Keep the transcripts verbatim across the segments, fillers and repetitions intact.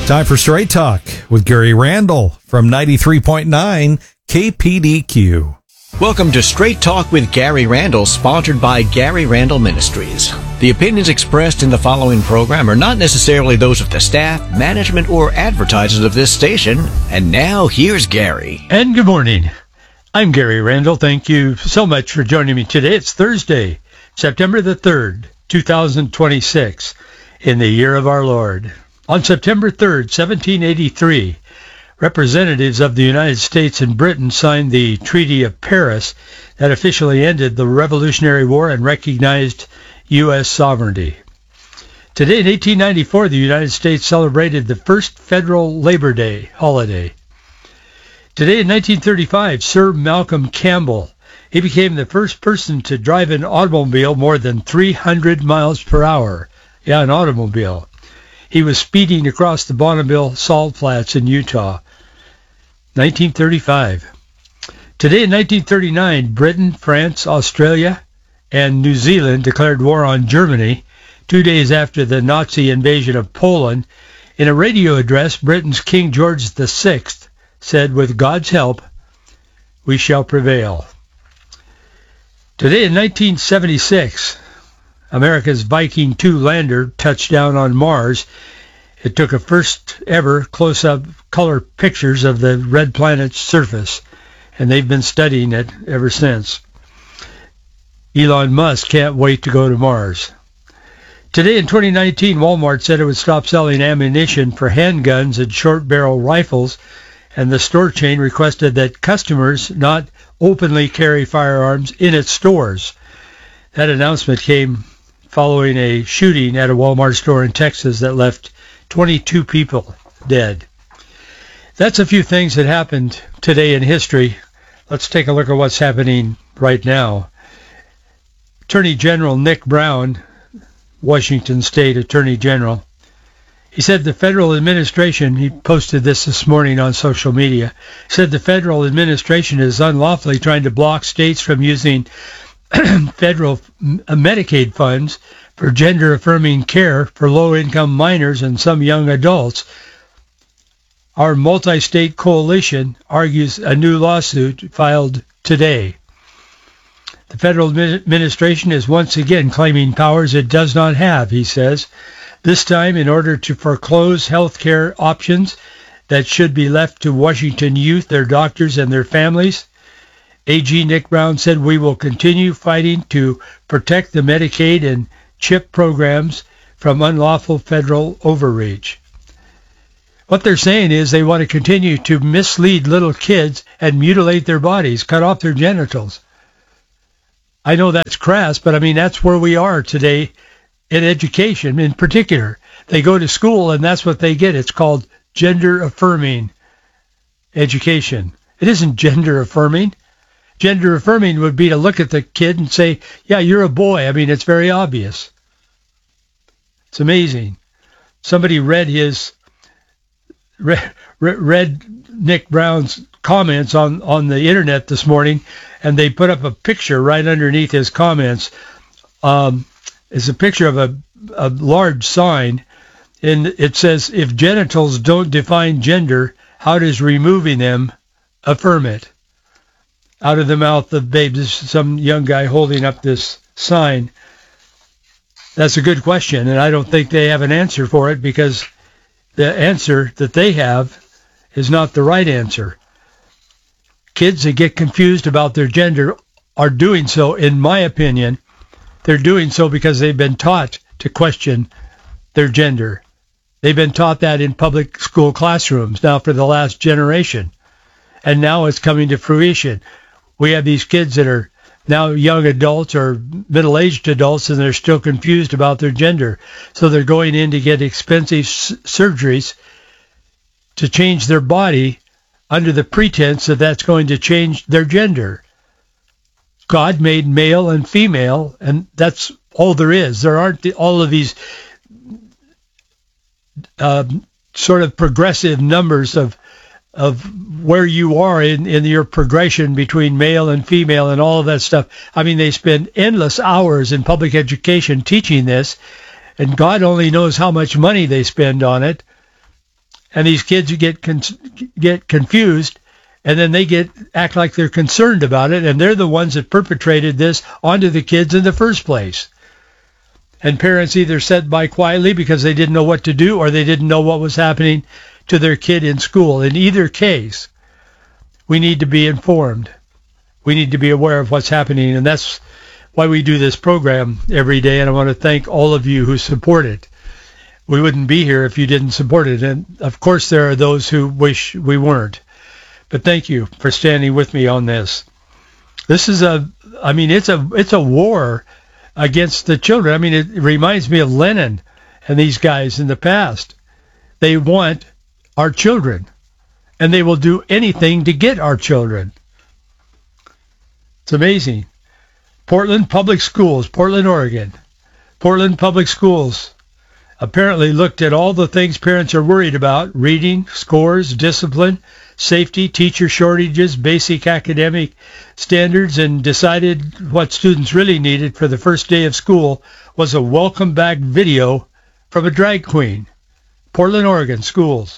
Time for Straight Talk with Gary Randall from ninety-three point nine K P D Q. Welcome to Straight Talk with Gary Randall, sponsored by Gary Randall Ministries. The opinions expressed in the following program are not necessarily those of the staff, management, or advertisers of this station. And now, here's Gary. And good morning. I'm Gary Randall. Thank you so much for joining me today. It's Thursday, September the third, two thousand twenty-six, in the year of our Lord. On September third, seventeen eighty-three, representatives of the United States and Britain signed the Treaty of Paris that officially ended the Revolutionary War and recognized U S sovereignty. Today in eighteen ninety-four, the United States celebrated the first federal Labor Day holiday. Today in nineteen thirty-five, Sir Malcolm Campbell, he became the first person to drive an automobile more than three hundred miles per hour. Yeah, an automobile. He was speeding across the Bonneville Salt Flats in Utah. nineteen thirty-five. Today in nineteen thirty-nine, Britain, France, Australia, and New Zealand declared war on Germany two days after the Nazi invasion of Poland. In a radio address, Britain's King George the Sixth said, "With God's help, we shall prevail." Today in nineteen seventy-six, America's Viking two lander touched down on Mars. It took a first ever close-up color pictures of the red planet's surface, and they've been studying it ever since. Elon Musk can't wait to go to Mars. Today in twenty nineteen, Walmart said it would stop selling ammunition for handguns and short-barrel rifles, and the store chain requested that customers not openly carry firearms in its stores. That announcement came following a shooting at a Walmart store in Texas that left twenty-two people dead. That's a few things that happened today in history. Let's take a look at what's happening right now. Attorney General Nick Brown, Washington State Attorney General, he said the federal administration, he posted this this morning on social media, said the federal administration is unlawfully trying to block states from using federal Medicaid funds for gender-affirming care for low-income minors and some young adults. Our multi-state coalition argues a new lawsuit filed today. The federal administration is once again claiming powers it does not have, he says, this time in order to foreclose health care options that should be left to Washington youth, their doctors, and their families. A G Nick Brown said, "We will continue fighting to protect the Medicaid and CHIP programs from unlawful federal overreach." What they're saying is they want to continue to mislead little kids and mutilate their bodies, cut off their genitals. I know that's crass, but I mean, that's where we are today in education in particular. They go to school and that's what they get. It's called gender-affirming education. It isn't gender-affirming. Gender affirming would be to look at the kid and say, yeah, you're a boy. I mean, it's very obvious. It's amazing. Somebody read his, read, read Nick Brown's comments on, on the internet this morning, and they put up a picture right underneath his comments. Um, it's a picture of a, a large sign, and it says, if genitals don't define gender, how does removing them affirm it? Out of the mouth of babes. This is some young guy holding up this sign. That's a good question, and I don't think they have an answer for it because the answer that they have is not the right answer. Kids that get confused about their gender are doing so, in my opinion, they're doing so because they've been taught to question their gender. They've been taught that in public school classrooms now for the last generation, and now it's coming to fruition. We have these kids that are now young adults or middle-aged adults, and they're still confused about their gender. So they're going in to get expensive s- surgeries to change their body under the pretense that that's going to change their gender. God made male and female, and that's all there is. There aren't the, all of these uh, sort of progressive numbers of of where you are in, in your progression between male and female and all of that stuff. I mean, they spend endless hours in public education teaching this, and God only knows how much money they spend on it. and these kids get con- get confused, and then they get act like they're concerned about it, and they're the ones that perpetrated this onto the kids in the first place. And parents either sat by quietly because they didn't know what to do, or they didn't know what was happening to their kid in school. In either case, we need to be informed. We need to be aware of what's happening, and that's why we do this program every day, and I want to thank all of you who support it. We wouldn't be here if you didn't support it, and of course there are those who wish we weren't. But thank you for standing with me on this. This is a, I mean, it's a it's a war against the children. I mean, it reminds me of Lenin and these guys in the past. They want our children, and they will do anything to get our children. It's amazing. Portland Public Schools, Portland, Oregon. Portland Public Schools apparently looked at all the things parents are worried about: reading, scores, discipline, safety, teacher shortages, basic academic standards, and decided what students really needed for the first day of school was a welcome back video from a drag queen. Portland, Oregon schools.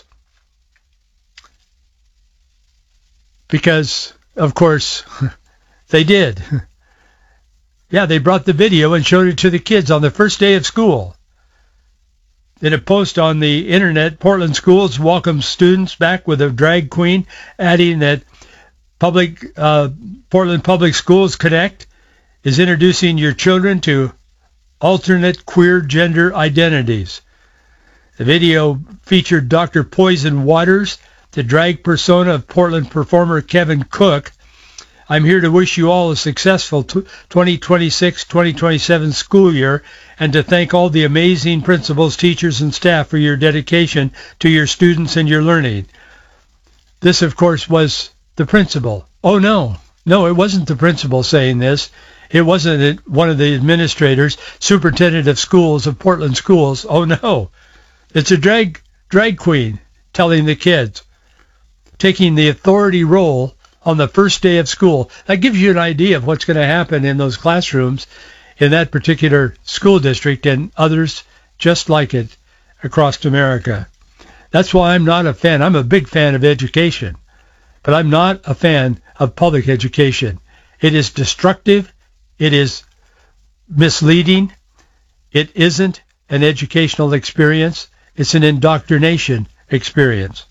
Because, of course, they did. Yeah, they brought the video and showed it to the kids on the first day of school. In a post on the internet, Portland Schools welcomes students back with a drag queen, adding that public uh, Portland Public Schools Connect is introducing your children to alternate queer gender identities. The video featured Doctor Poison Waters, the drag persona of Portland performer Kevin Cook. I'm here to wish you all a successful twenty twenty-six twenty twenty-seven school year, and to thank all the amazing principals, teachers, and staff for your dedication to your students and your learning. This, of course, was the principal. Oh, no. No, it wasn't the principal saying this. It wasn't one of the administrators, superintendent of schools of Portland Schools. Oh, no. It's a drag drag queen telling the kids, taking the authority role on the first day of school. That gives you an idea of what's going to happen in those classrooms in that particular school district and others just like it across America. That's why I'm not a fan. I'm a big fan of education, but I'm not a fan of public education. It is destructive. It is misleading. It isn't an educational experience. It's an indoctrination experience.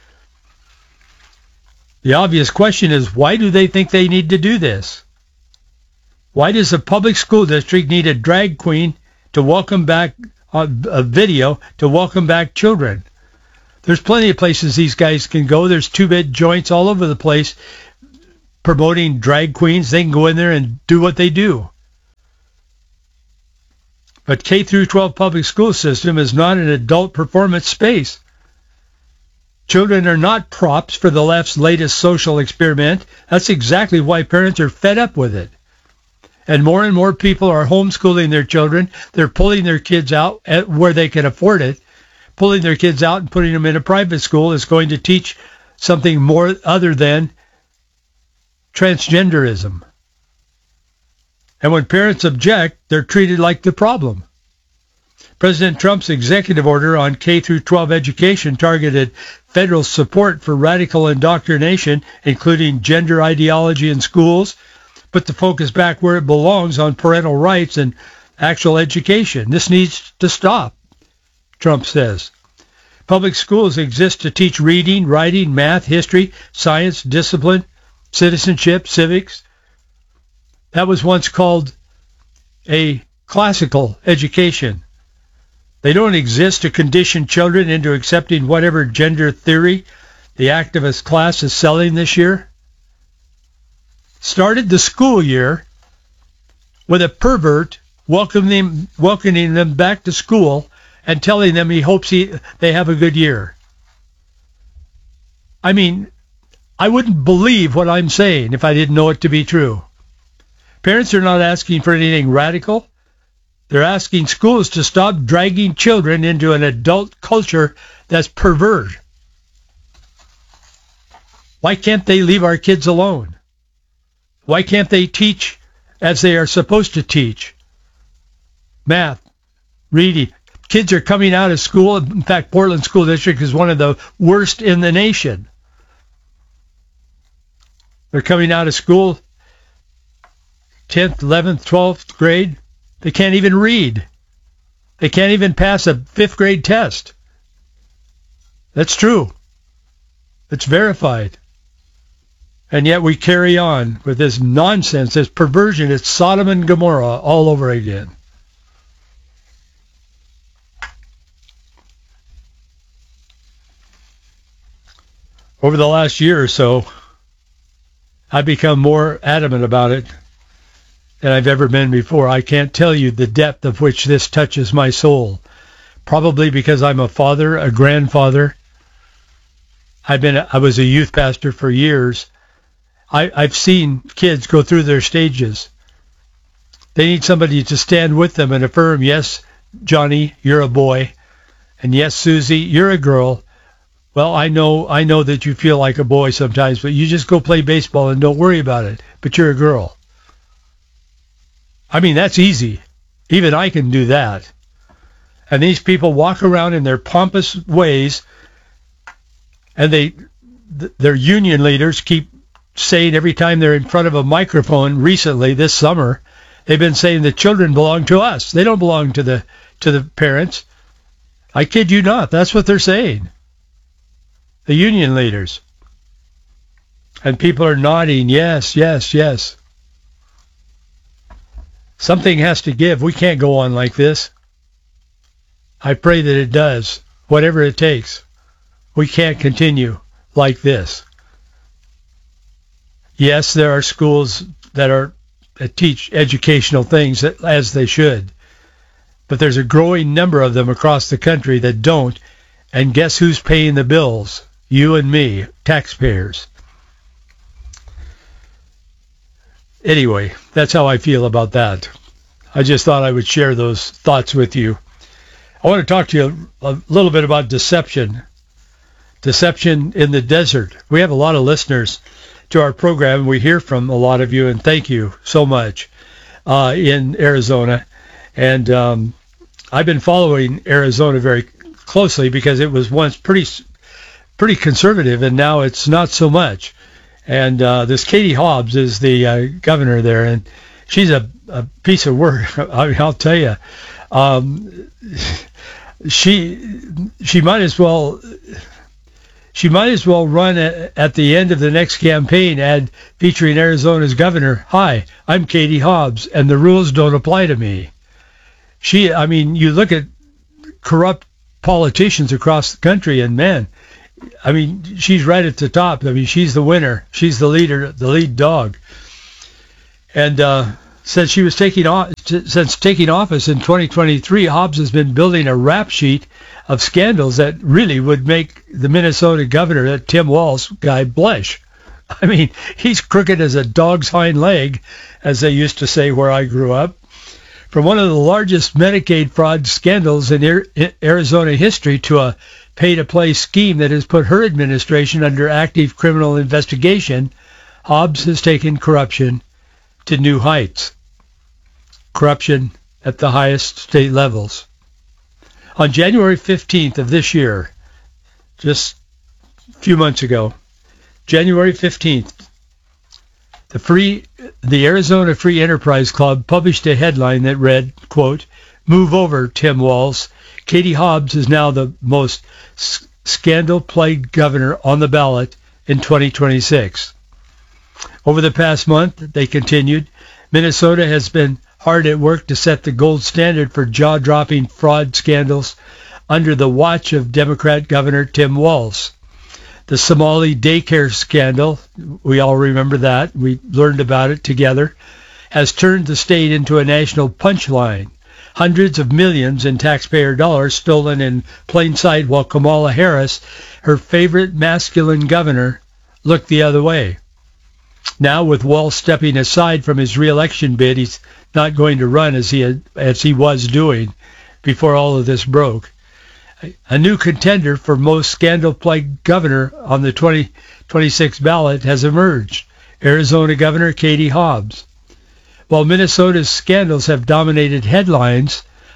The obvious question is, why do they think they need to do this? Why does a public school district need a drag queen to welcome back, uh, a video to welcome back children? There's plenty of places these guys can go. There's two-bit joints all over the place promoting drag queens. They can go in there and do what they do. But K through twelve public school system is not an adult performance space. Children are not props for the left's latest social experiment. That's exactly why parents are fed up with it. And more and more people are homeschooling their children. They're pulling their kids out at where they can afford it. Pulling their kids out and putting them in a private school is going to teach something more other than transgenderism. And when parents object, they're treated like the problem. President Trump's executive order on K through twelve education targeted federal support for radical indoctrination, including gender ideology in schools, put the focus back where it belongs on parental rights and actual education. This needs to stop, Trump says. Public schools exist to teach reading, writing, math, history, science, discipline, citizenship, civics. That was once called a classical education. They don't exist to condition children into accepting whatever gender theory the activist class is selling this year. Started the school year with a pervert welcoming them, welcoming them back to school and telling them he hopes he, they have a good year. I mean, I wouldn't believe what I'm saying if I didn't know it to be true. Parents are not asking for anything radical. They're asking schools to stop dragging children into an adult culture that's perverted. Why can't they leave our kids alone? Why can't they teach as they are supposed to teach? Math, reading, kids are coming out of school. In fact, Portland School District is one of the worst in the nation. They're coming out of school, tenth, eleventh, twelfth grade. They can't even read. They can't even pass a fifth grade test. That's true. It's verified. And yet we carry on with this nonsense, this perversion. It's Sodom and Gomorrah all over again. Over the last year or so, I've become more adamant about it than I've ever been before. I can't tell you the depth of which this touches my soul. Probably because I'm a father, a grandfather. I've been, I was a youth pastor for years. I, I've seen kids go through their stages. They need somebody to stand with them and affirm, yes, Johnny, you're a boy. And yes, Susie, you're a girl. Well, I know, I know that you feel like a boy sometimes, but you just go play baseball and don't worry about it. But you're a girl. I mean, that's easy. Even I can do that. And these people walk around in their pompous ways, and they, th- their union leaders keep saying every time they're in front of a microphone recently this summer, they've been saying the children belong to us. They don't belong to the to the parents. I kid you not. That's what they're saying. The union leaders. And people are nodding, yes, yes, yes. Something has to give. We can't go on like this. I pray that it does, whatever it takes. We can't continue like this. Yes, there are schools that are that teach educational things that, as they should, but there's a growing number of them across the country that don't, and guess who's paying the bills? You and me, taxpayers. Anyway, that's how I feel about that. I just thought I would share those thoughts with you. I want to talk to you a little bit about deception. Deception in the desert. We have a lot of listeners to our program. We hear from a lot of you, and thank you so much uh, in Arizona. And um, I've been following Arizona very closely because it was once pretty pretty conservative, and now it's not so much. And uh, this Katie Hobbs is the uh, governor there, and she's a, a piece of work. I mean, I'll tell you. Um, she she might as well she might as well run at, at the end of the next campaign ad featuring Arizona's governor. Hi, I'm Katie Hobbs, and the rules don't apply to me. She, I mean, you look at corrupt politicians across the country, and man, I mean, she's right at the top. I mean, she's the winner. She's the leader, the lead dog. And uh, since she was taking off, since taking office in twenty twenty-three, Hobbs has been building a rap sheet of scandals that really would make the Minnesota governor, that Tim Walz guy, blush. I mean, he's crooked as a dog's hind leg, as they used to say where I grew up. From one of the largest Medicaid fraud scandals in Arizona history to a pay-to-play scheme that has put her administration under active criminal investigation, Hobbs has taken corruption to new heights. Corruption at the highest state levels. On January fifteenth of this year, just a few months ago, January fifteenth, the free, the Arizona Free Enterprise Club published a headline that read, quote, "Move over, Tim Walz. Katie Hobbs is now the most s- scandal-plagued governor on the ballot in twenty twenty-six. Over the past month, they continued, Minnesota has been hard at work to set the gold standard for jaw-dropping fraud scandals under the watch of Democrat Governor Tim Walz. The Somali daycare scandal, we all remember that, we learned about it together, has turned the state into a national punchline. Hundreds of millions in taxpayer dollars stolen in plain sight while Kamala Harris, her favorite masculine governor, looked the other way. Now, with Walz stepping aside from his re-election bid, he's not going to run as he had, as he was doing before all of this broke. A new contender for most scandal-plagued governor on the twenty twenty-six ballot has emerged, Arizona Governor Katie Hobbs. While Minnesota's scandals have dominated headlines,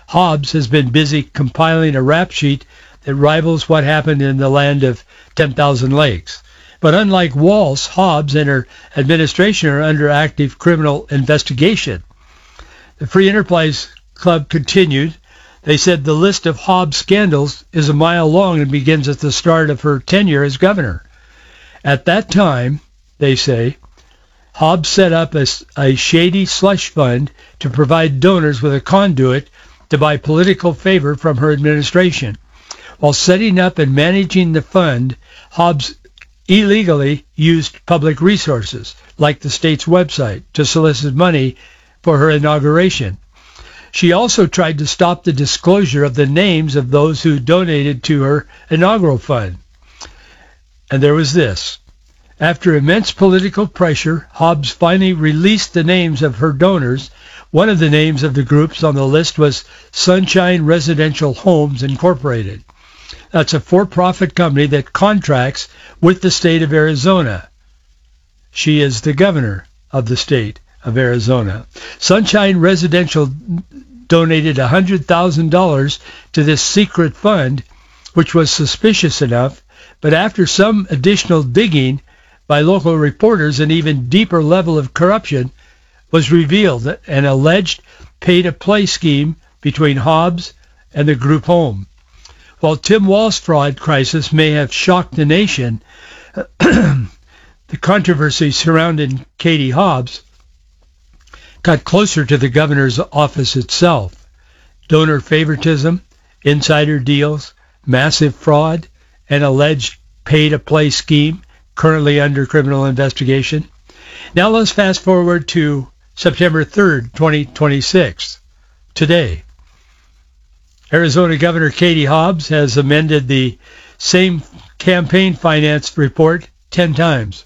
Hobbs has been busy compiling a rap sheet that rivals what happened in the land of ten thousand lakes. But unlike Walz, Hobbs and her administration are under active criminal investigation. The Free Enterprise Club continued. They said the list of Hobbs scandals is a mile long and begins at the start of her tenure as governor. At that time, they say, Hobbs set up a, a shady slush fund to provide donors with a conduit to buy political favor from her administration. While setting up and managing the fund, Hobbs illegally used public resources, like the state's website, to solicit money for her inauguration. She also tried to stop the disclosure of the names of those who donated to her inaugural fund. And there was this. After immense political pressure, Hobbs finally released the names of her donors. One of the names of the groups on the list was Sunshine Residential Homes Incorporated. That's a for-profit company that contracts with the state of Arizona. She is the governor of the state of Arizona. Sunshine Residential donated one hundred thousand dollars to this secret fund, which was suspicious enough, but after some additional digging by local reporters, an even deeper level of corruption was revealed, an alleged pay-to-play scheme between Hobbs and the group home. While Tim Walz's fraud crisis may have shocked the nation, the controversy surrounding Katie Hobbs got closer to the governor's office itself. Donor favoritism, insider deals, massive fraud, and alleged pay-to-play scheme currently under criminal investigation. Now let's fast forward to September third, twenty twenty-six, today. Arizona Governor Katie Hobbs has amended the same campaign finance report ten times.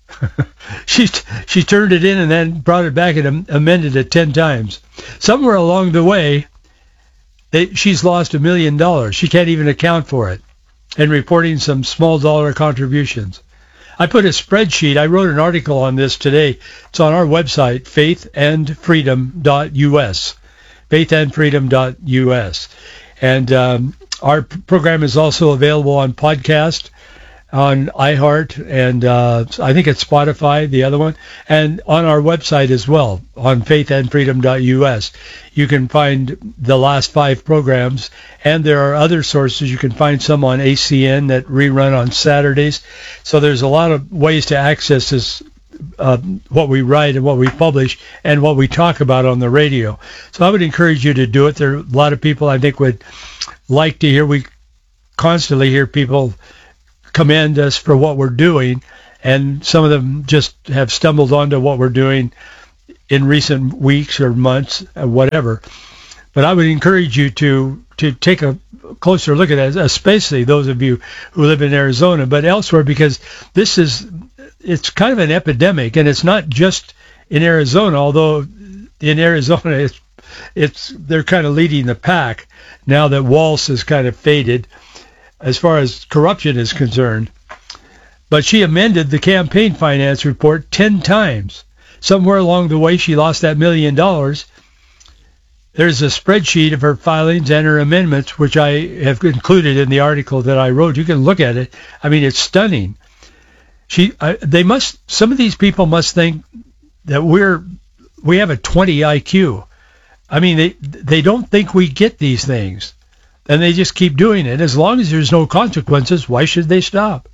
she she turned it in and then brought it back and amended it ten times. Somewhere along the way, they, she's lost a million dollars. She can't even account for it, and reporting some small dollar contributions. I put a spreadsheet. I wrote an article on this today. It's on our website, faith and freedom dot U S. faith and freedom dot U S. And um, our program is also available on podcast, on iHeart, and uh, I think it's Spotify, the other one, and on our website as well, on faith and freedom dot U S. You can find the last five programs, and there are other sources. You can find some on A C N that rerun on Saturdays. So there's a lot of ways to access this, uh, what we write and what we publish and what we talk about on the radio. So I would encourage you to do it. There are a lot of people I think would like to hear. We constantly hear people commend us for what we're doing, and some of them just have stumbled onto what we're doing in recent weeks or months or whatever. But I would encourage you to to take a closer look at it, especially those of you who live in Arizona, but elsewhere, because this is, it's kind of an epidemic, and it's not just in Arizona, although in Arizona it's, it's they're kind of leading the pack now that Walz has kind of faded as far as corruption is concerned. But she amended the campaign finance report ten times. Somewhere along the way, she lost that million dollars. There's a spreadsheet of her filings and her amendments, which I have included in the article that I wrote. You can look at it. I mean, it's stunning. She, I, they must, some of these people must think that we're, we have a twenty I Q. I mean, they, they don't think we get these things. And they just keep doing it. As long as there's no consequences, why should they stop?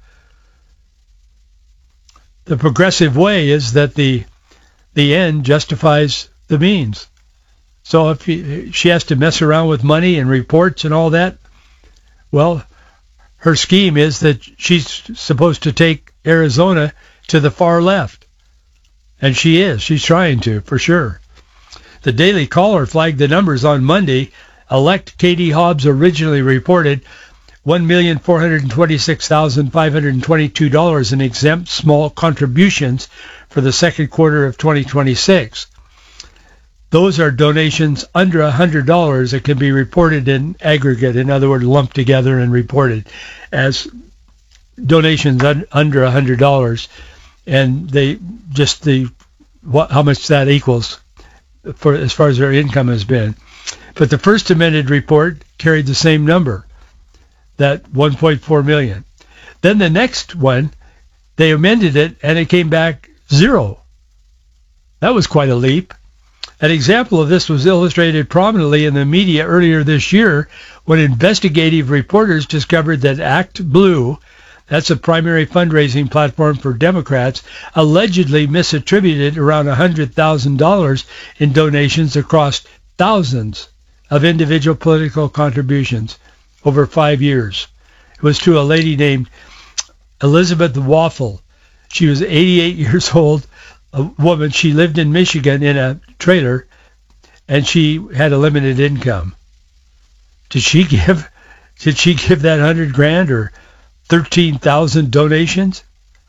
The progressive way is that the the end justifies the means. So if you, she has to mess around with money and reports and all that, well, her scheme is that she's supposed to take Arizona to the far left. And she is. She's trying to, for sure. The Daily Caller flagged the numbers on Monday. Elect Katie Hobbs originally reported one million four hundred twenty-six thousand five hundred twenty-two dollars in exempt small contributions for the second quarter of twenty twenty-six. Those are donations under one hundred dollars that can be reported in aggregate, in other words, lumped together and reported as donations un- under one hundred dollars. And they just the what how much that equals for as far as their income has been. But the first amended report carried the same number, that one point four million. Then the next one, they amended it, and it came back zero. That was quite a leap. An example of this was illustrated prominently in the media earlier this year when investigative reporters discovered that Act Blue, that's a primary fundraising platform for Democrats, allegedly misattributed around one hundred thousand dollars in donations across thousands of individual political contributions over five years. It was to a lady named Elizabeth Waffle. She was eighty-eight years old, a woman. She lived in Michigan in a trailer, and she had a limited income. Did she give? Did she give that hundred grand or thirteen thousand donations?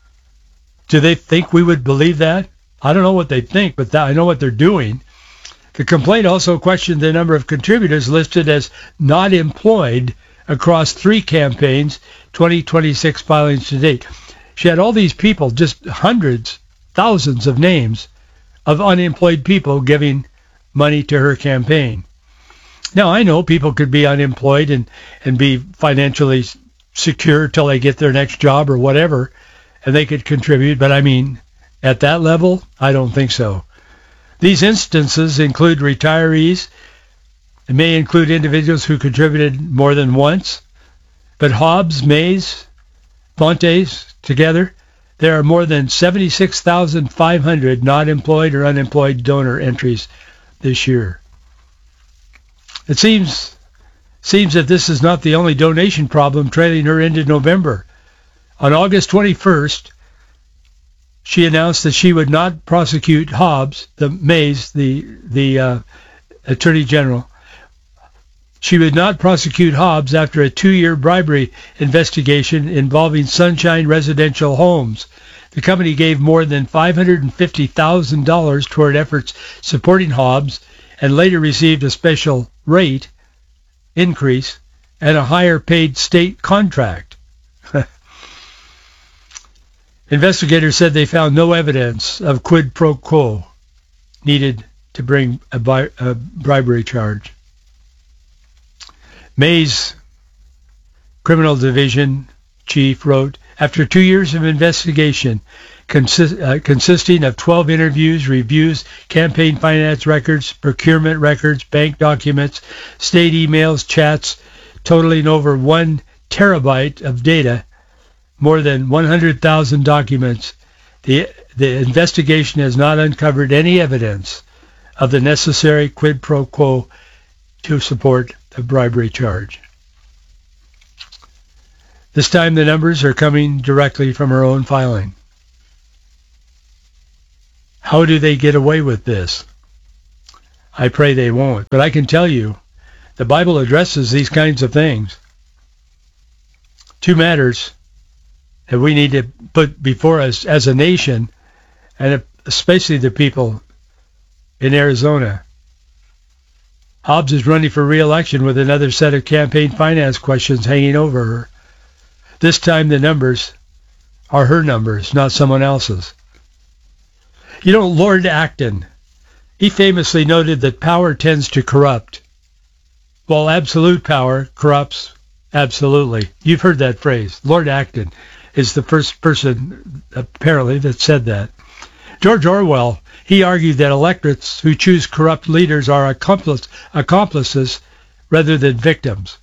Do they think we would believe that? I don't know what they think, but that, I know what they're doing. The complaint also questioned the number of contributors listed as not employed across three campaigns, twenty twenty-six filings to date. She had all these people, just hundreds, thousands of names of unemployed people giving money to her campaign. Now, I know people could be unemployed and, and be financially secure till they get their next job or whatever, and they could contribute, but I mean, at that level, I don't think so. These instances include retirees. It may include individuals who contributed more than once, but Hobbs, Mays, Fontes, together, there are more than seventy-six thousand five hundred not employed or unemployed donor entries this year. It seems seems that this is not the only donation problem trailing her into November. On August twenty-first, she announced that she would not prosecute Hobbs, the Mays, the the uh, Attorney General. She would not prosecute Hobbs after a two-year bribery investigation involving Sunshine Residential Homes. The company gave more than five hundred fifty thousand dollars toward efforts supporting Hobbs and later received a special rate increase and a higher paid state contract. Investigators said they found no evidence of quid pro quo needed to bring a, bi- a bribery charge. Mays Criminal Division chief wrote, after two years of investigation consist, uh, consisting of twelve interviews, reviews, campaign finance records, procurement records, bank documents, state emails, chats, totaling over one terabyte of data, more than one hundred thousand documents, the, the investigation has not uncovered any evidence of the necessary quid pro quo to support the bribery charge. This time the numbers are coming directly from her own filing. How do they get away with this? I pray they won't, but I can tell you the Bible addresses these kinds of things. Two matters that we need to put before us as a nation, and especially the people in Arizona. Hobbs is running for re-election with another set of campaign finance questions hanging over her. This time the numbers are her numbers, not someone else's. You know, Lord Acton, he famously noted that power tends to corrupt, while absolute power corrupts absolutely. You've heard that phrase. Lord Acton is the first person, apparently, that said that. George Orwell, he argued that electorates who choose corrupt leaders are accomplice, accomplices rather than victims.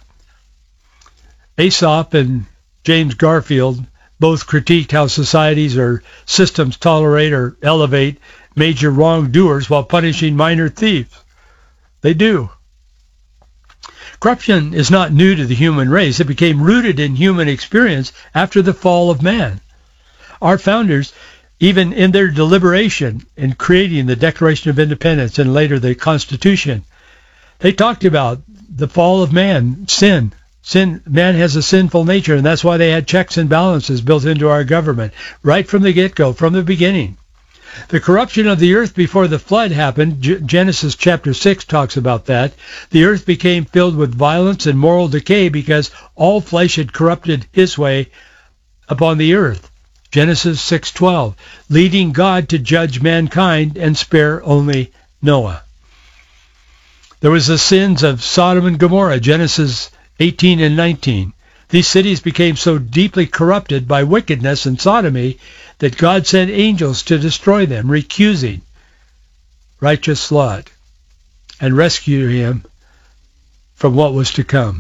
Aesop and James Garfield both critiqued how societies or systems tolerate or elevate major wrongdoers while punishing minor thieves. They do. Corruption is not new to the human race. It became rooted in human experience after the fall of man. Our founders, even in their deliberation in creating the Declaration of Independence and later the Constitution, they talked about the fall of man, sin. Sin, man has a sinful nature, and that's why they had checks and balances built into our government right from the get-go, from the beginning. The corruption of the earth before the flood happened, G- Genesis chapter six talks about that. The earth became filled with violence and moral decay because all flesh had corrupted his way upon the earth. Genesis six twelve, leading God to judge mankind and spare only Noah. There was the sins of Sodom and Gomorrah, Genesis eighteen and nineteen. These cities became so deeply corrupted by wickedness and sodomy that God sent angels to destroy them, recusing righteous Lot and rescue him from what was to come.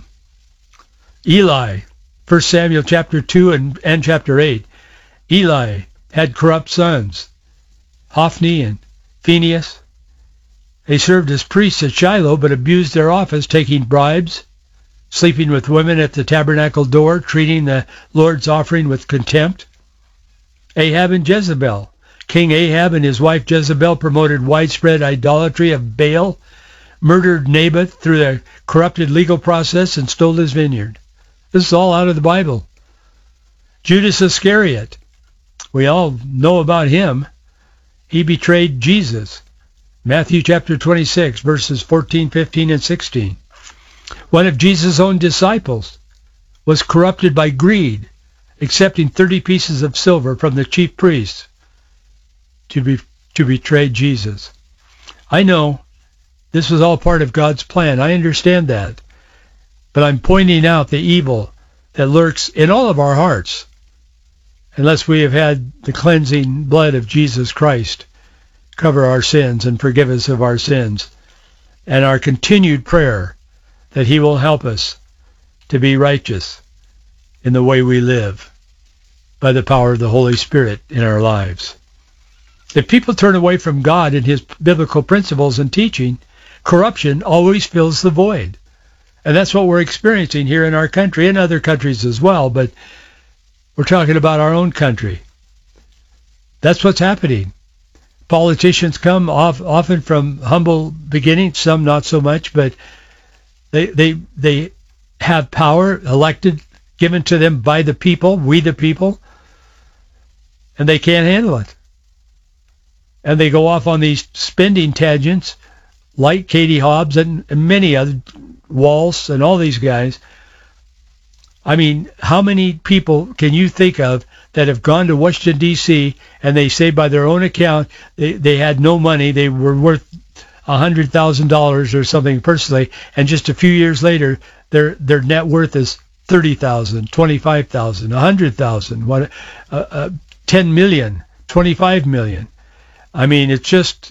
Eli, First Samuel chapter two and, and chapter eight. Eli had corrupt sons, Hophni and Phinehas. They served as priests at Shiloh, but abused their office, taking bribes, sleeping with women at the tabernacle door, treating the Lord's offering with contempt. Ahab and Jezebel. King Ahab and his wife Jezebel promoted widespread idolatry of Baal, murdered Naboth through their corrupted legal process, and stole his vineyard. This is all out of the Bible. Judas Iscariot. We all know about him. He betrayed Jesus. Matthew chapter twenty-six, verses fourteen, fifteen, and sixteen. One of Jesus' own disciples was corrupted by greed, accepting thirty pieces of silver from the chief priests to be, to betray Jesus. I know this was all part of God's plan. I understand that. But I'm pointing out the evil that lurks in all of our hearts unless we have had the cleansing blood of Jesus Christ cover our sins and forgive us of our sins, and our continued prayer that he will help us to be righteous in the way we live by the power of the Holy Spirit in our lives. If people turn away from God and his biblical principles and teaching, corruption always fills the void. And that's what we're experiencing here in our country and other countries as well, but we're talking about our own country. That's what's happening. Politicians come off, often from humble beginnings, some not so much, but they they they have power elected, given to them by the people, we the people, and they can't handle it. And they go off on these spending tangents, like Katie Hobbs and, and many other, Walsh and all these guys. I mean, how many people can you think of that have gone to Washington, D C, and they say by their own account they, they had no money, they were worth one hundred thousand dollars or something personally, and just a few years later their their net worth is thirty thousand dollars, twenty-five thousand dollars, one hundred thousand dollars, uh, uh, ten million dollars, twenty-five million dollars. I mean, it's just,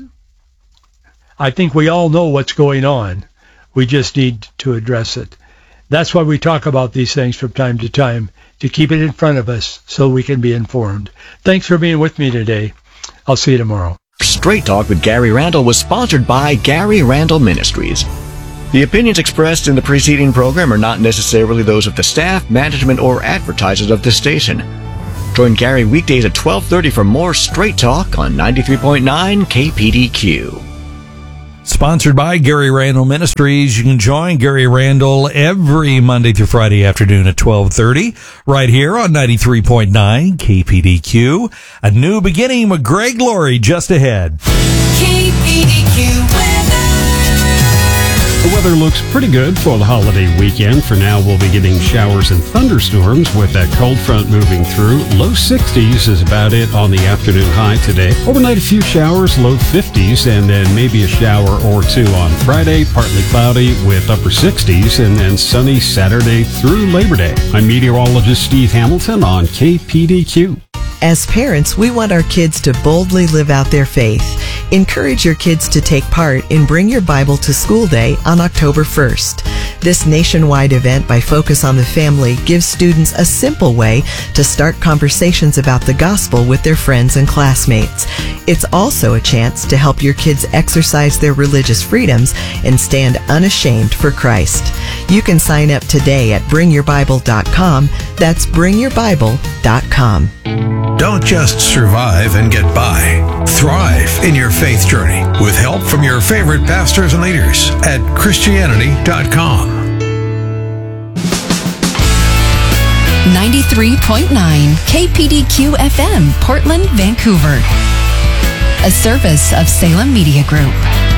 I think we all know what's going on. We just need to address it. That's why we talk about these things from time to time, to keep it in front of us so we can be informed. Thanks for being with me today. I'll see you tomorrow. Straight Talk with Gary Randall was sponsored by Gary Randall Ministries. The opinions expressed in the preceding program are not necessarily those of the staff, management, or advertisers of this station. Join Gary weekdays at twelve thirty for more Straight Talk on ninety-three point nine K P D Q. Sponsored by Gary Randall Ministries. You can join Gary Randall every Monday through Friday afternoon at twelve thirty, right here on ninety-three point nine K P D Q. A new beginning with Greg Laurie just ahead. K P D Q weather. The weather looks pretty good for the holiday weekend. For now, we'll be getting showers and thunderstorms with that cold front moving through. Low sixties is about it on the afternoon high today. Overnight, a few showers, low fifties, and then maybe a shower or two on Friday. Partly cloudy with upper sixties, and then sunny Saturday through Labor Day. I'm meteorologist Steve Hamilton on K P D Q. As parents, we want our kids to boldly live out their faith. Encourage your kids to take part in Bring Your Bible to School Day on October first. This nationwide event by Focus on the Family gives students a simple way to start conversations about the gospel with their friends and classmates. It's also a chance to help your kids exercise their religious freedoms and stand unashamed for Christ. You can sign up today at bring your bible dot com. That's bring your bible dot com. Don't just survive and get by. Thrive in your faith journey with help from your favorite pastors and leaders at Christianity dot com. ninety-three point nine K P D Q F M, Portland, Vancouver. A service of Salem Media Group.